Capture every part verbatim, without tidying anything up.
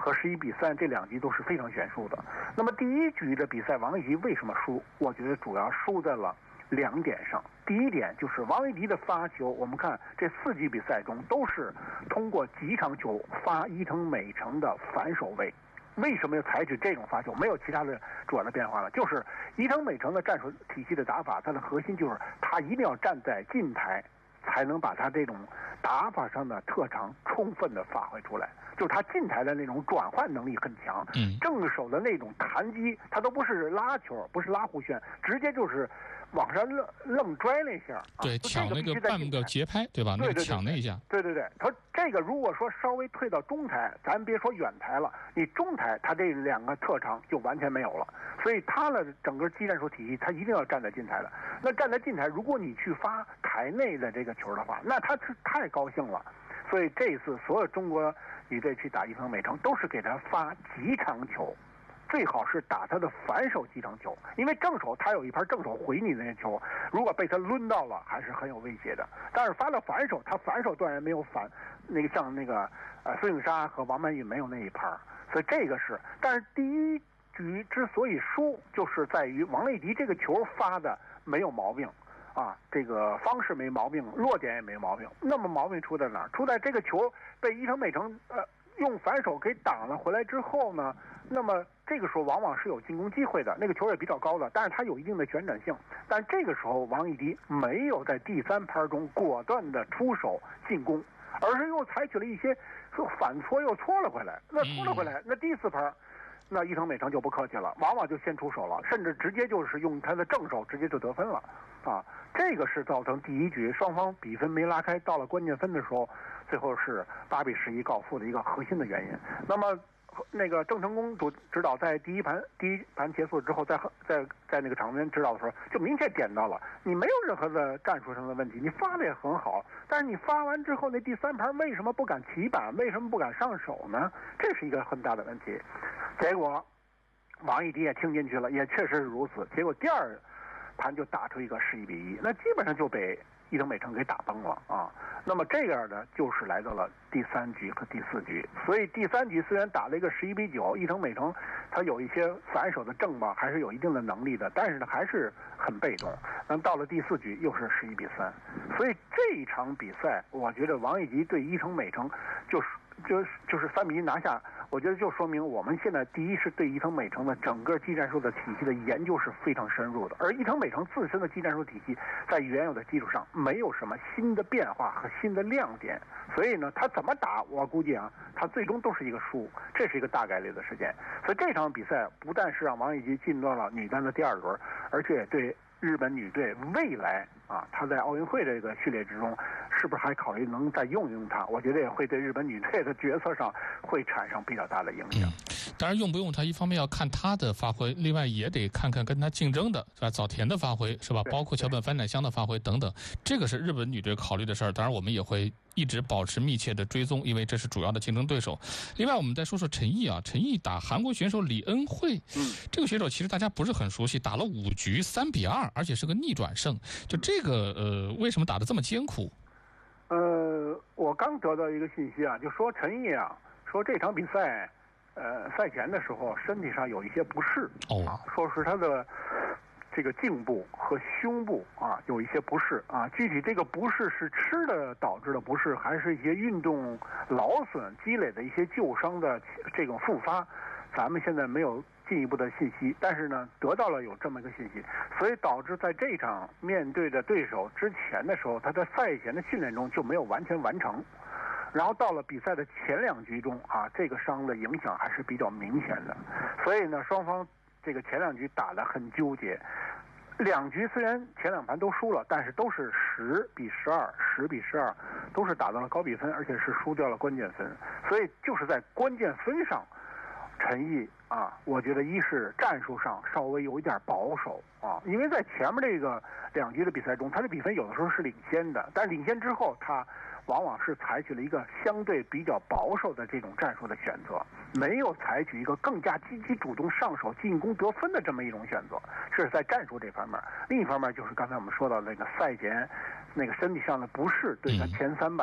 和十一比三这两局都是非常悬殊的。那么第一局的比赛，王艺迪为什么输？我觉得主要输在了两点上。第一点就是王艺迪的发球，我们看这四局比赛中都是通过几场球发伊藤美诚的反手位。为什么要采取这种发球？没有其他的主要的变化了，就是伊藤美诚的战术体系的打法，它的核心就是他一定要站在近台，才能把他这种打法上的特长充分的发挥出来。就是他近台的那种转换能力很强， 嗯， 正手的那种弹击，他都不是拉球，不是拉弧旋，直接就是往上愣愣拽了一下， 对，抢那个半个节拍，对吧？ 对对对， 那个抢那一下， 对对对，他这个如果说稍微退到中台，咱别说远台了，你中台他这两个特长就完全没有了。所以他的整个技战术体系，他一定要站在近台的。那站在近台，如果你去发台内的这个球的话，那他是太高兴了。所以这一次所有中国女队去打伊藤美诚，都是给他发极长球。最好是打他的反手击长球，因为正手他有一盘正手回你的那球，如果被他抡到了，还是很有威胁的。但是发到反手，他反手断然没有反那个像那个呃孙颖莎和王曼玉没有那一盘，所以这个是。但是第一局之所以输，就是在于王艺迪这个球发的没有毛病啊，这个方式没毛病，落点也没毛病。那么毛病出在哪儿？出在这个球被伊藤美诚呃用反手给挡了回来之后呢，那么这个时候往往是有进攻机会的，那个球也比较高的，但是它有一定的旋转性。但这个时候王艺迪没有在第三盘中果断的出手进攻，而是又采取了一些反搓又搓了回来。那搓了回来，那第四盘那伊藤美诚就不客气了，往往就先出手了，甚至直接就是用他的正手直接就得分了啊！这个是造成第一局双方比分没拉开，到了关键分的时候，最后是八比十一告负的一个核心的原因。那么那个郑成功主指导在第一盘第一盘结束之后，在在在那个场边指导的时候，就明确点到了，你没有任何的战术上的问题，你发的也很好，但是你发完之后那第三盘为什么不敢起板，为什么不敢上手呢？这是一个很大的问题。结果王艺迪也听进去了，也确实是如此。结果第二盘就打出一个十一比一，那基本上就被伊藤美诚给打崩了啊。那么这样呢，就是来到了第三局和第四局。所以第三局虽然打了一个十一比九，伊藤美诚他有一些反手的正吧，还是有一定的能力的，但是呢还是很被动。那到了第四局又是十一比三，所以这一场比赛，我觉得王艺迪对伊藤美诚就是就就是三比一拿下。我觉得就说明我们现在第一是对伊藤美诚的整个技战术的体系的研究是非常深入的，而伊藤美诚自身的技战术体系在原有的基础上没有什么新的变化和新的亮点，所以呢，他怎么打，我估计啊，他最终都是一个输，这是一个大概率的事件。所以这场比赛不但是让王艺迪进到了女单的第二轮，而且对日本女队未来啊，她在奥运会这个序列之中，是不是还考虑能再用一用她？我觉得也会对日本女队的决策上会产生比较大的影响。 嗯，当然用不用她，一方面要看她的发挥，另外也得看看跟她竞争的是吧？早田的发挥是吧？包括桥本帆乃香的发挥等等，这个是日本女队考虑的事儿。当然我们也会一直保持密切的追踪，因为这是主要的竞争对手。另外我们再说说陈毅啊，陈毅打韩国选手李恩惠， 嗯， 这个选手其实大家不是很熟悉，打了五局三比二，而且是个逆转胜。就这个呃，为什么打得这么艰苦？ 呃，我刚得到一个信息啊，就说陈毅啊，说这场比赛，呃，赛前的时候身体上有一些不适， 哦， 啊，说是他的这个颈部和胸部啊有一些不适啊，具体这个不适是吃的导致的不适，还是一些运动劳损积累的一些旧伤的这种复发，咱们现在没有进一步的信息，但是呢，得到了有这么一个信息，所以导致在这场面对的对手之前的时候，他在赛前的训练中就没有完全完成，然后到了比赛的前两局中啊，这个伤的影响还是比较明显的，所以呢，双方这个前两局打得很纠结，两局虽然前两盘都输了，但是都是十比十二、十比十二，都是打到了高比分，而且是输掉了关键分，所以就是在关键分上，陈毅啊，我觉得一是战术上稍微有一点保守啊，因为在前面这个两局的比赛中，他的比分有的时候是领先的，但领先之后他往往是采取了一个相对比较保守的这种战术的选择，没有采取一个更加积极主动上手进攻得分的这么一种选择，这是在战术这方面。另一方面就是刚才我们说到那个赛前那个身体上的不适，对他前三板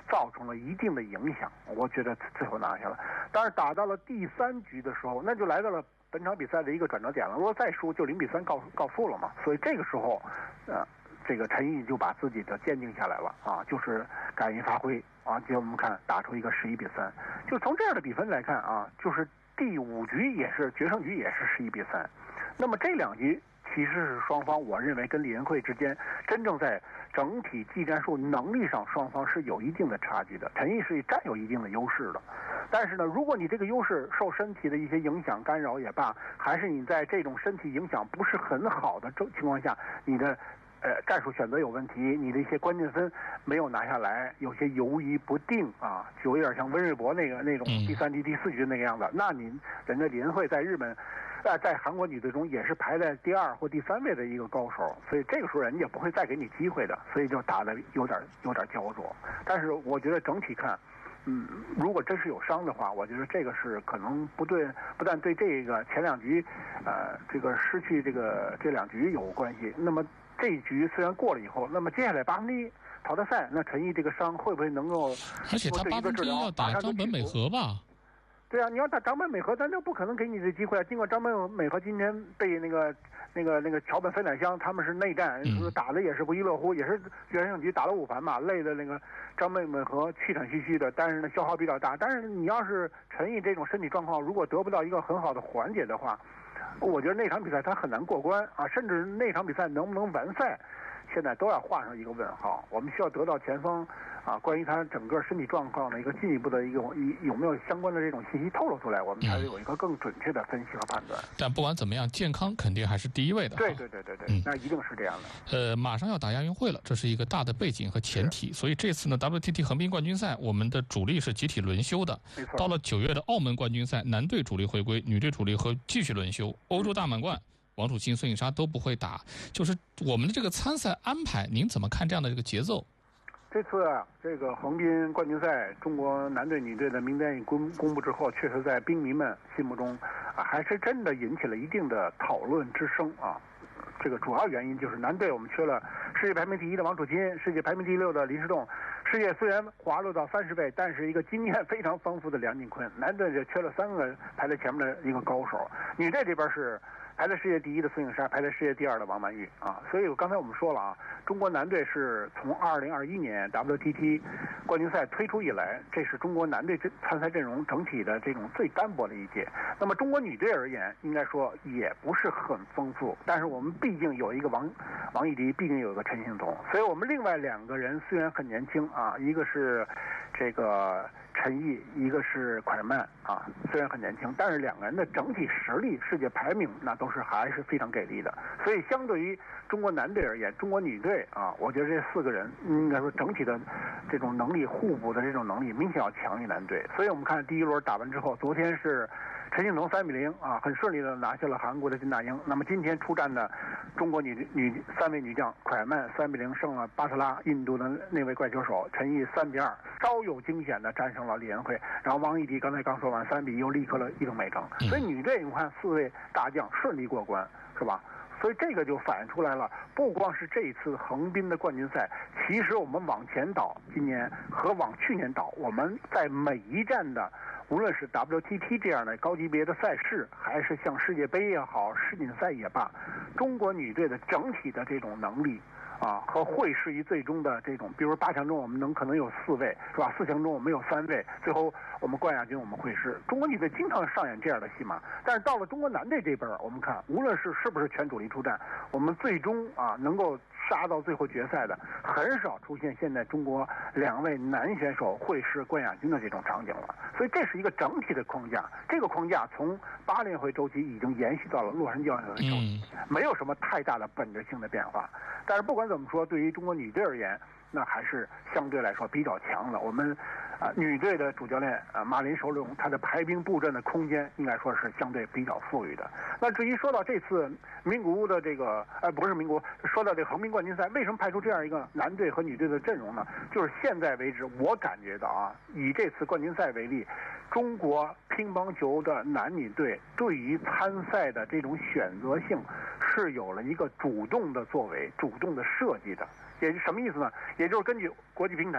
造成了一定的影响，我觉得最后拿下了。但是打到了第三局的时候，那就来到了本场比赛的一个转折点了。如果再输，就零比三告告负了嘛。所以这个时候，呃，这个陈毅就把自己的坚定下来了啊，就是敢于发挥啊。结果我们看打出一个十一比三，就从这样的比分来看啊，就是第五局也是决胜局也是十一比三。那么这两局其实是双方，我认为跟李仁慧之间真正在整体技战术能力上，双方是有一定的差距的。陈毅是占有一定的优势的，但是呢，如果你这个优势受身体的一些影响干扰也罢，还是你在这种身体影响不是很好的情况下，你的呃战术选择有问题，你的一些关键分没有拿下来，有些犹豫不定啊，就有点像温瑞博那个那种第三局第四局那个样子。那你人家李仁慧在日本。在在韩国女队中也是排在第二或第三位的一个高手，所以这个时候人家不会再给你机会的，所以就打得有点有点焦灼。但是我觉得整体看，嗯，如果真是有伤的话，我觉得这个是可能不对，不但对这个前两局，呃，这个失去这个这两局有关系。那么这一局虽然过了以后，那么接下来八分之一淘汰赛，那陈毅这个伤会不会能够？ 而且他八分之一要打张本美和吧？ 对啊，你要打张本美和，咱就不可能给你这机会啊。尽管张本美和今天被那个、那个、那个桥本飞乃香他们是内战，嗯、打的也是不亦乐乎，也是决胜局打了五盘嘛，累的那个张本美和气喘吁吁的，但是呢消耗比较大。但是你要是陈毅这种身体状况，如果得不到一个很好的缓解的话，我觉得那场比赛他很难过关啊，甚至那场比赛能不能完赛，现在都要画上一个问号。我们需要得到前锋啊，关于他整个身体状况的一个进一步的一个有没有相关的这种信息透露出来，我们才有一个更准确的分析和判断。嗯、 但不管怎么样，健康肯定还是第一位的。 对对对对对，嗯、那一定是这样的。 呃，马上要打亚运会了，这是一个大的背景和前提，所以这次呢 W T T 横滨冠军赛，我们的主力是集体轮休的。 没错。 到了九月的澳门冠军赛，男队主力回归，女队主力和继续轮休。欧洲大满贯。王楚钦、孙颖莎都不会打，就是我们的这个参赛安排，您怎么看这样的这个节奏？ 这次啊，这个横滨冠军赛，中国男队、女队的名单一公公布之后，确实在兵迷们心目中啊，还是真的引起了一定的讨论之声啊。这个主要原因就是男队我们缺了世界排名第一的王楚钦，世界排名第六的林诗栋，世界虽然滑落到三十位，但是一个经验非常丰富的梁靖昆。男队就缺了三个排在前面的一个高手，女队这边是排在世界第一的孙颖莎，排在世界第二的王曼玉啊。所以刚才我们说了啊，中国男队是从二零二一年 W T T 冠军赛推出以来，这是中国男队参赛阵容整体的这种最单薄的一届。那么中国女队而言，应该说也不是很丰富，但是我们毕竟有一个王王艺迪，毕竟有一个陈幸同，所以我们另外两个人虽然很年轻啊，一个是这个陈毅，一个是蒯曼啊，虽然很年轻，但是两个人的整体实力、世界排名那都是还是非常给力的。所以相对于中国男队而言，中国女队啊，我觉得这四个人应该说整体的这种能力互补的这种能力明显要强于男队。所以我们看第一轮打完之后，昨天是陈幸同三比零啊，很顺利的拿下了韩国的金大英。那么今天出战的中国女女三位女将，蒯曼三比零胜了巴特拉，印度的那位怪球手；陈毅三比二稍有惊险的战胜了李仁慧。然后王艺迪刚才刚说完三比一又力克了伊藤美诚。所以女队你看四位大将顺利过关，是吧？所以这个就反映出来了，不光是这一次横滨的冠军赛，其实我们往前倒，今年和往去年倒，我们在每一站的无论是 W T T 这样的高级别的赛事，还是像世界杯也好，世锦赛也罢，中国女队的整体的这种能力啊，和会适于最终的这种，比如八强中我们能可能有四位，是吧？四强中我们有三位，最后我们冠亚军我们会师。中国女队经常上演这样的戏码，但是到了中国男队这边，我们看无论是是不是全主力出战，我们最终啊能够杀到最后决赛的，很少出现现在中国两位男选手会师冠亚军的这种场景了。所以这是一个整体的框架，这个框架从八连回周期已经延续到了洛杉矶奥运会周期，没有什么太大的本质性的变化。但是不管怎么说，对于中国女队而言，那还是相对来说比较强的。我们啊、呃、女队的主教练啊、呃、马林首龙，他的排兵布阵的空间应该说是相对比较富裕的。那至于说到这次名古屋的这个呃不是名古屋，说到这个横滨冠军赛，为什么派出这样一个男队和女队的阵容呢？就是现在为止，我感觉到啊，以这次冠军赛为例，中国乒乓球的男女队对于参赛的这种选择性是有了一个主动的作为、主动的设计的。也是什么意思呢？也就是根据国际乒坛，我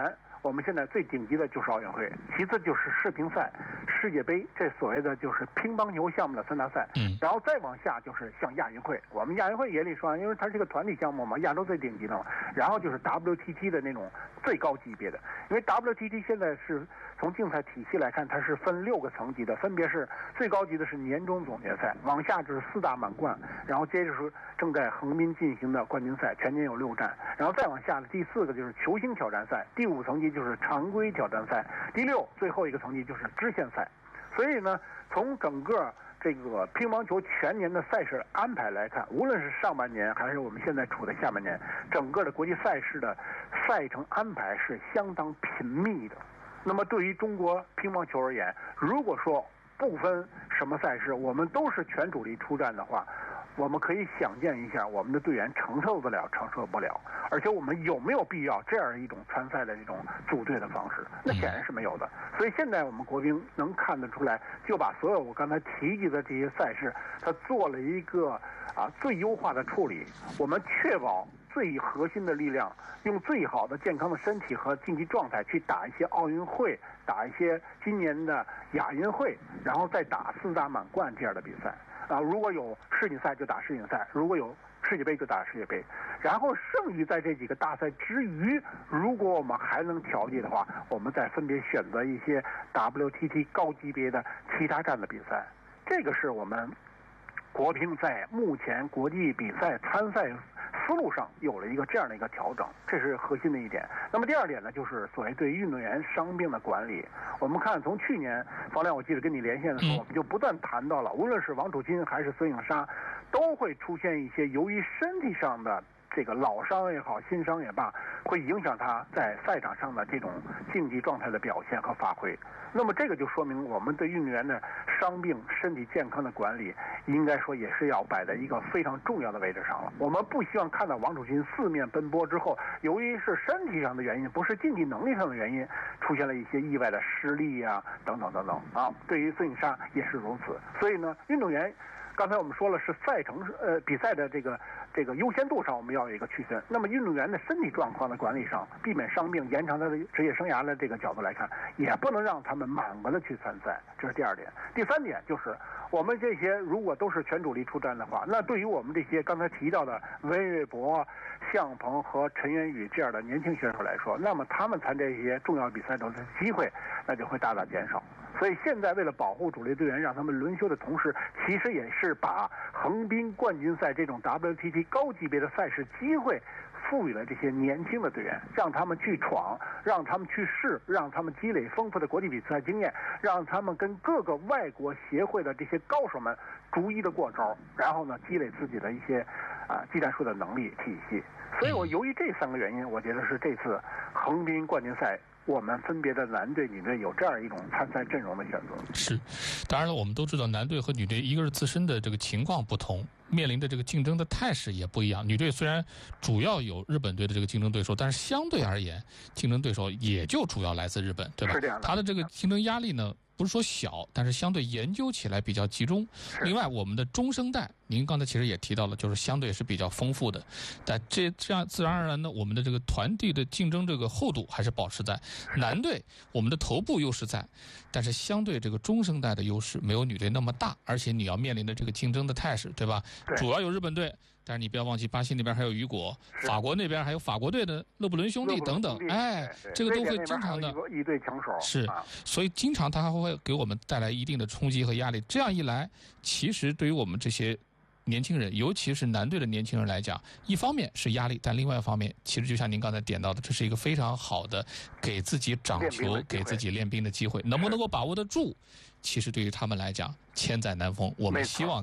我们现在最顶级的就是奥运会，其次就是世乒赛、世界杯，这所谓的就是乒乓球项目的三大赛。 嗯， 然后再往下就是像亚运会，我们亚运会也得说，因为它是个团体项目嘛，亚洲最顶级的嘛。然后就是 W T T 的那种最高级别的，因为 W T T 现在是从竞赛体系来看，它是分六个层级的，分别是最高级的是年终总决赛，往下就是四大满贯，然后接着是正在横滨进行的冠军赛，全年有六站，然后再往下的第四个就是球星挑战赛，第五层级就是常规挑战赛，第六最后一个层级就是支线赛。所以呢，从整个这个乒乓球全年的赛事安排来看，无论是上半年还是我们现在处的下半年，整个的国际赛事的赛程安排是相当频密的。那么对于中国乒乓球而言，如果说不分什么赛事，我们都是全主力出战的话，我们可以想见一下我们的队员承受得了承受不了，而且我们有没有必要这样一种参赛的这种组队的方式，那显然是没有的。所以现在我们国乒能看得出来，就把所有我刚才提及的这些赛事，它做了一个啊最优化的处理，我们确保最核心的力量，用最好的健康的身体和竞技状态去打一些奥运会，打一些今年的亚运会，然后再打四大满贯这样的比赛。啊，如果有世锦赛就打世锦赛，如果有世界杯就打世界杯，然后剩余在这几个大赛之余，如果我们还能调节的话，我们再分别选择一些 W T T 高级别的其他站的比赛。这个是我们国乒在目前国际比赛参赛思路上有了一个这样的一个调整，这是核心的一点。那么第二点呢，就是所谓对运动员伤病的管理。我们看从去年方亮，我记得跟你连线的时候，我们就不断谈到了，无论是王楚钦还是孙颖莎，都会出现一些由于身体上的这个老伤也好，新伤也罢，会影响他在赛场上的这种竞技状态的表现和发挥。那么这个就说明我们对运动员的伤病、身体健康的管理，应该说也是要摆在一个非常重要的位置上了。我们不希望看到王楚钦四面奔波之后，由于是身体上的原因，不是竞技能力上的原因，出现了一些意外的失利啊，等等等等啊。对于孙颖莎也是如此。所以呢，运动员刚才我们说了是赛程呃比赛的这个这个优先度上我们要有一个区分。那么运动员的身体状况的管理上，避免伤病、延长他的职业生涯的这个角度来看，也不能让他们满额的去参赛，这是第二点。第三点就是我们这些如果都是全主力出战的话，那对于我们这些刚才提到的温瑞博、向鹏和陈元宇这样的年轻选手来说，那么他们参加一些重要比赛的机会那就会大大减少。所以现在为了保护主力队员，让他们轮休的同时，其实也是把横滨冠军赛这种 W T T 高级别的赛事机会赋予了这些年轻的队员，让他们去闯，让他们去试，让他们积累丰富的国际比赛经验，让他们跟各个外国协会的这些高手们逐一的过招，然后呢积累自己的一些啊技战术的能力体系。所以我由于这三个原因，我觉得是这次横滨冠军赛我们分别的男队、女队有这样一种参赛阵容的选择。 是，当然了，我们都知道男队和女队，一个是自身的这个情况不同，面临的这个竞争的态势也不一样。女队虽然主要有日本队的这个竞争对手，但是相对而言，竞争对手也就主要来自日本，对吧？ 是这样的。 他的这个竞争压力呢，不是说小，但是相对研究起来比较集中。另外，我们的中生代，您刚才其实也提到了，就是相对是比较丰富的，但这这样自然而然呢，我们的这个团队的竞争这个厚度还是保持在。男队我们的头部优势在，但是相对这个中生代的优势没有女队那么大，而且你要面临的这个竞争的态势，对吧？ 对， 主要有日本队。但是你不要忘记，巴西那边还有雨果，法国那边还有法国队的勒布伦兄弟等等，哎，这个都会经常的一队强手是，所以经常它还会给我们带来一定的冲击和压力。这样一来，其实对于我们这些年轻人，尤其是男队的年轻人来讲，一方面是压力，但另外一方面，其实就像您刚才点到的，这是一个非常好的给自己长球、给自己练兵的机会。能不能够把握得住，其实对于他们来讲，千载难逢。我们希望。